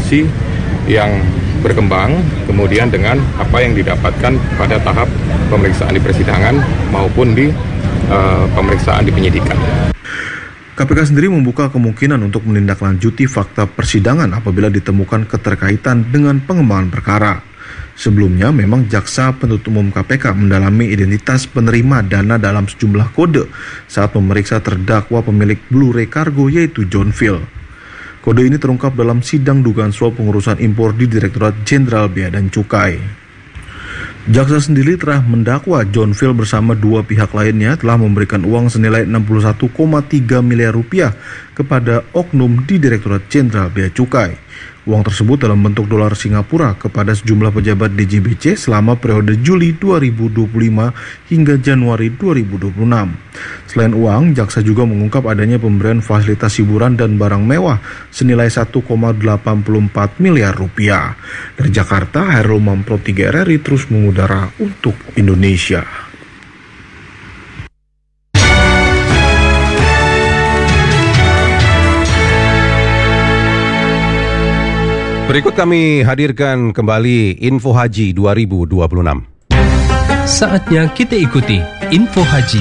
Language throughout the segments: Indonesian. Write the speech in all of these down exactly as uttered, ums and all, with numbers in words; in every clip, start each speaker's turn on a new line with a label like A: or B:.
A: kondisi yang berkembang, kemudian dengan apa yang didapatkan pada tahap pemeriksaan di persidangan maupun di uh, pemeriksaan di penyidikan.
B: K P K sendiri membuka kemungkinan untuk menindaklanjuti fakta persidangan apabila ditemukan keterkaitan dengan pengembangan perkara. Sebelumnya, memang Jaksa Penuntut Umum K P K mendalami identitas penerima dana dalam sejumlah kode saat memeriksa terdakwa pemilik Blu-ray Cargo yaitu John Phil. Kode ini terungkap dalam sidang dugaan suap pengurusan impor di Direktorat Jenderal Bea dan Cukai. Jaksa sendiri telah mendakwa John Phil bersama dua pihak lainnya telah memberikan uang senilai enam puluh satu koma tiga miliar rupiah kepada oknum di Direktorat Jenderal Bea Cukai. Uang tersebut dalam bentuk dolar Singapura kepada sejumlah pejabat D J B C selama periode Juli dua ribu dua puluh lima hingga Januari dua ribu dua puluh enam. Selain uang, jaksa juga mengungkap adanya pemberian fasilitas hiburan dan barang mewah senilai satu koma delapan empat miliar rupiah. Dari Jakarta, Hairul Mamprot tiga R R I terus mengudara untuk Indonesia.
C: Berikut kami hadirkan kembali Info Haji dua ribu dua puluh enam.
D: Saatnya kita ikuti Info Haji.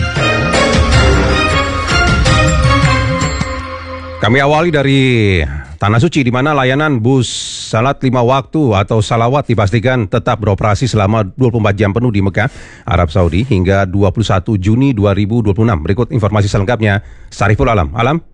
C: Kami awali dari Tanah Suci, di mana layanan bus salat lima waktu atau salawat dipastikan tetap beroperasi selama dua puluh empat jam penuh di Mekah, Arab Saudi hingga dua puluh satu Juni dua ribu dua puluh enam. Berikut informasi selengkapnya, Sariful Alam. Alam?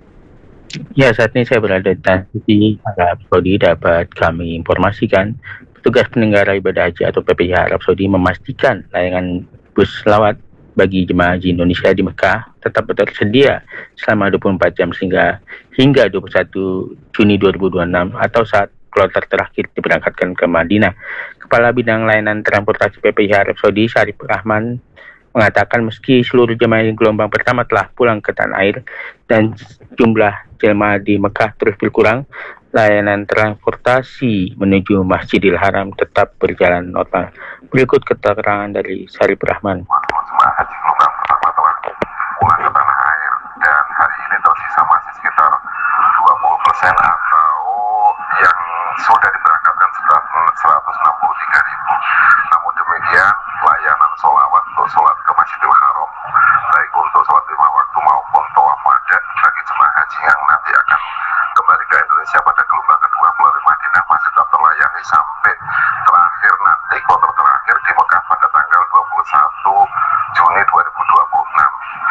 E: Ya, saat ini saya berada di Tanah Suci, Arab Saudi. Dapat kami informasikan, petugas penyelenggara ibadah haji atau P P H Arab Saudi memastikan layanan bus selawat bagi jemaah haji Indonesia di Mekah tetap tersedia selama dua puluh empat jam sehingga hingga dua puluh satu Juni dua ribu dua puluh enam atau saat kloter terakhir diberangkatkan ke Madinah. Kepala Bidang Layanan Transportasi P P H Arab Saudi, Syarif Rahman, mengatakan meski seluruh jemaah gelombang pertama telah pulang ke tanah air dan jumlah jemaah di Mekah terus berkurang, layanan transportasi menuju Masjidil Haram tetap berjalan normal. Berikut keterangan dari Syarif Rahman.
F: Jemaah haji gelombang pertama telah pulang ke tanah air dan hari ini tersisa masih sekitar dua puluh persen atau yang sudah diberangkatkan seratus enam puluh tiga ribu. Namun demikian, layanan sholawat untuk sholat ke Masjidil Haram, baik untuk sholat lima waktu maupun tawaf wada bagi jemaah haji yang nanti akan kembali ke Indonesia pada gelombang kedua melalui Madinah masih tetap terlayani sampai terakhir nanti kloter terakhir di Mekah pada tanggal dua puluh satu Juni dua ribu dua puluh enam.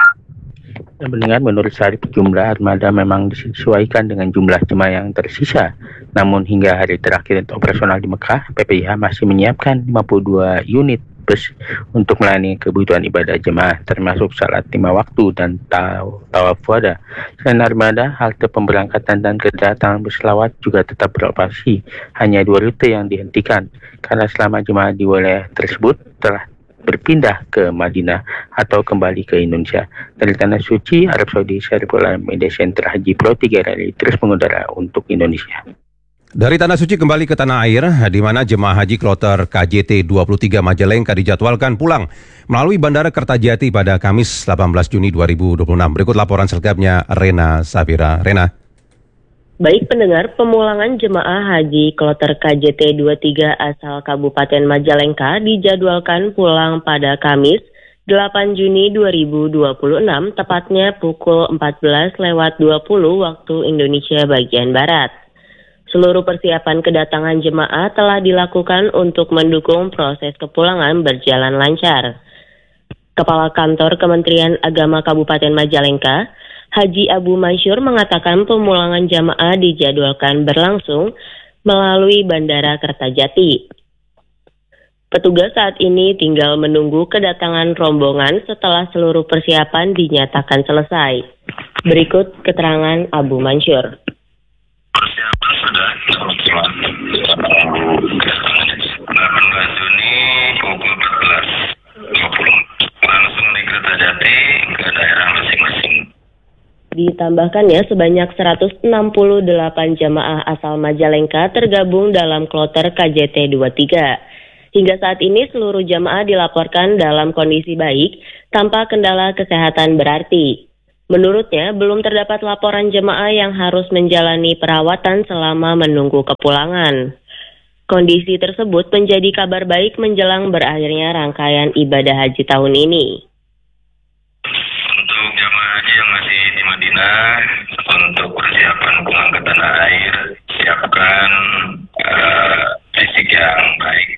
E: Mendengar menurut Syarif, jumlah armada memang disesuaikan dengan jumlah jemaah yang tersisa. Namun hingga hari terakhir operasional di Mekah, P P I H masih menyiapkan lima puluh dua unit bus untuk melayani kebutuhan ibadah jemaah, termasuk salat lima waktu dan tawaf wada. Selain armada, halte pemberangkatan dan kedatangan bus selawat juga tetap beroperasi. Hanya dua rute yang dihentikan, karena selama jemaah di wilayah tersebut telah berpindah ke Madinah atau kembali ke Indonesia. Dari Tanah Suci, Arab Saudi, Syariful Alam, Media Center Haji Pro tiga R R I terus mengudara untuk Indonesia.
C: Dari Tanah Suci kembali ke tanah air, di mana jemaah haji kloter K J T dua puluh tiga Majalengka dijadwalkan pulang melalui Bandara Kertajati pada Kamis delapan belas Juni dua ribu dua puluh enam. Berikut laporan selengkapnya Rena Safira. Rena.
G: Baik pendengar, pemulangan jemaah haji kloter K J T dua puluh tiga asal Kabupaten Majalengka dijadwalkan pulang pada Kamis delapan Juni dua ribu dua puluh enam, tepatnya pukul empat belas lewat dua puluh waktu Indonesia bagian Barat. Seluruh persiapan kedatangan jemaah telah dilakukan untuk mendukung proses kepulangan berjalan lancar. Kepala Kantor Kementerian Agama Kabupaten Majalengka, Haji Abu Mansyur, mengatakan pemulangan jamaah dijadwalkan berlangsung melalui Bandara Kertajati. Petugas saat ini tinggal menunggu kedatangan rombongan setelah seluruh persiapan dinyatakan selesai. Berikut keterangan Abu Mansyur.
H: Persiapan sudah kebetulan delapan belas Juni pukul empat belas dua puluh langsung di Kertajati ke daerah masing-masing.
G: Ditambahkannya sebanyak seratus enam puluh delapan jamaah asal Majalengka tergabung dalam kloter K J T dua puluh tiga. Hingga saat ini seluruh jamaah dilaporkan dalam kondisi baik tanpa kendala kesehatan berarti. Menurutnya, belum terdapat laporan jemaah yang harus menjalani perawatan selama menunggu kepulangan. Kondisi tersebut menjadi kabar baik menjelang berakhirnya rangkaian ibadah haji tahun ini.
H: Untuk jemaah haji yang masih di Madinah, untuk persiapan pulang ke tanah air, siapkan uh, fisik yang baik.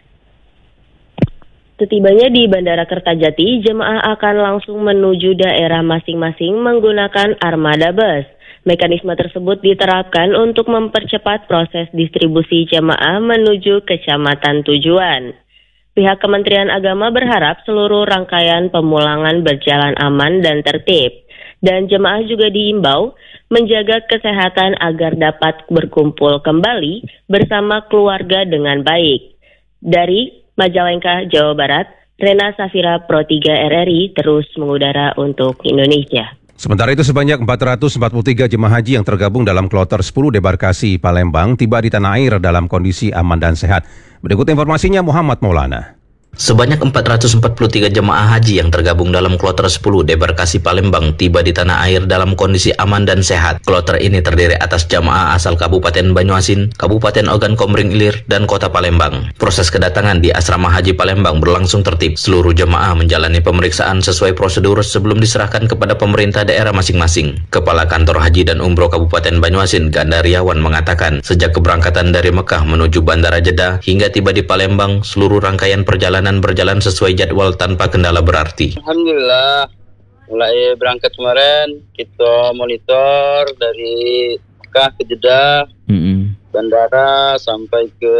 G: Setibanya di Bandara Kertajati, jemaah akan langsung menuju daerah masing-masing menggunakan armada bus. Mekanisme tersebut diterapkan untuk mempercepat proses distribusi jemaah menuju kecamatan tujuan. Pihak Kementerian Agama berharap seluruh rangkaian pemulangan berjalan aman dan tertib. Dan jemaah juga diimbau menjaga kesehatan agar dapat berkumpul kembali bersama keluarga dengan baik. Dari Majalengka, Jawa Barat, Rena Safira Pro tiga R R I terus mengudara untuk Indonesia.
C: Sementara itu sebanyak empat ratus empat puluh tiga jemaah haji yang tergabung dalam kloter sepuluh debarkasi Palembang tiba di tanah air dalam kondisi aman dan sehat. Berikut informasinya Muhammad Maulana.
I: Sebanyak empat ratus empat puluh tiga jemaah haji yang tergabung dalam kloter sepuluh debarkasi Palembang tiba di tanah air dalam kondisi aman dan sehat. Kloter ini terdiri atas jemaah asal Kabupaten Banyuasin, Kabupaten Ogan Komering Ilir, dan Kota Palembang. Proses kedatangan di Asrama Haji Palembang berlangsung tertib. Seluruh jemaah menjalani pemeriksaan sesuai prosedur sebelum diserahkan kepada pemerintah daerah masing-masing. Kepala Kantor Haji dan Umroh Kabupaten Banyuasin, Gandariawan, mengatakan sejak keberangkatan dari Mekah menuju Bandara Jeddah hingga tiba di Palembang, seluruh rangkaian perjalanan berjalan sesuai jadwal tanpa kendala berarti.
J: Alhamdulillah, mulai berangkat kemarin kita monitor dari Mekah ke Jeddah, mm-hmm. bandara sampai ke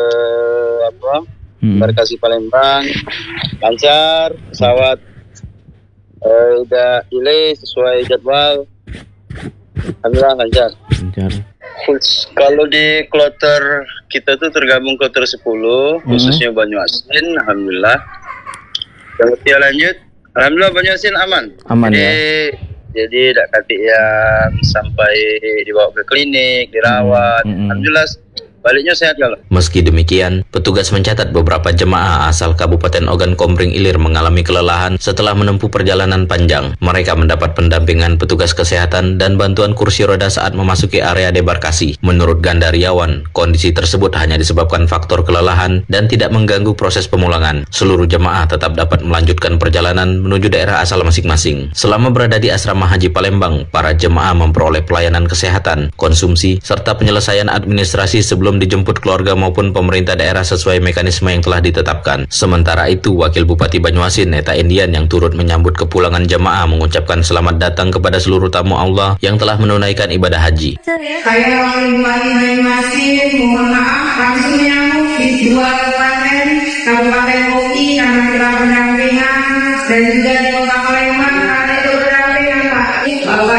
J: apa? Mm-hmm. Debarkasi Palembang, lancar, pesawat eh, udah delay sesuai jadwal. Alhamdulillah lancar. Lancar. Kalau di kloter kita tuh tergabung kloter sepuluh, hmm. khususnya Banyuasin, alhamdulillah. Yang lanjut, alhamdulillah Banyuasin aman. Aman jadi, ya. Jadi tidak kati yang sampai dibawa ke klinik, dirawat. Hmm. Hmm. Alhamdulillah baliknya sehat kalau.
I: Meski demikian, petugas mencatat beberapa jemaah asal Kabupaten Ogan Komering Ilir mengalami kelelahan setelah menempuh perjalanan panjang. Mereka mendapat pendampingan petugas kesehatan dan bantuan kursi roda saat memasuki area debarkasi. Menurut Gandariawan, kondisi tersebut hanya disebabkan faktor kelelahan dan tidak mengganggu proses pemulangan. Seluruh jemaah tetap dapat melanjutkan perjalanan menuju daerah asal masing-masing. Selama berada di Asrama Haji Palembang, para jemaah memperoleh pelayanan kesehatan, konsumsi, serta penyelesaian administrasi sebelum dijemput keluarga maupun pemerintah daerah sesuai mekanisme yang telah ditetapkan. Sementara itu, Wakil Bupati Banyuasin, Neta Indian, yang turut menyambut kepulangan jemaah mengucapkan selamat datang kepada seluruh tamu Allah yang telah menunaikan ibadah haji.
K: Saya Wakil Bupati Banyuasin, mohon maaf langsung menyambut di dua kabupaten, Kabupaten Koki karena telah pendampingan dan juga di Kota Palembang.